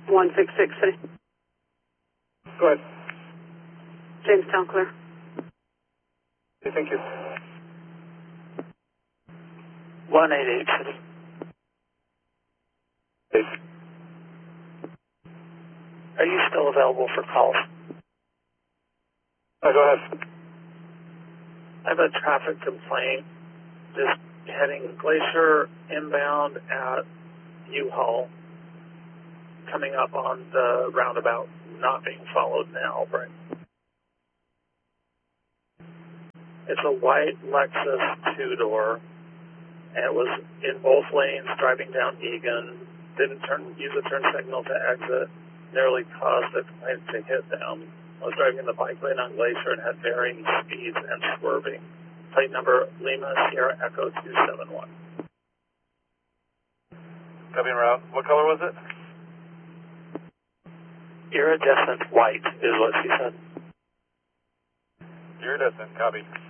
166 City. Go ahead. Jamestown clear. Okay, thank you. 188 City. Okay. Are you still available for calls? Go ahead. I have a traffic complaint just heading Glacier inbound at U-Haul, coming up on the roundabout, not being followed now, right? It's a white Lexus two-door, and it was in both lanes driving down Egan, didn't use a turn signal to exit, nearly caused the complaint to hit them. I was driving the bike lane on Glacier and had varying speeds and swerving. Plate number Lima Sierra Echo 271. Copy en route. What color was it? Iridescent white is what she said. Iridescent, copy.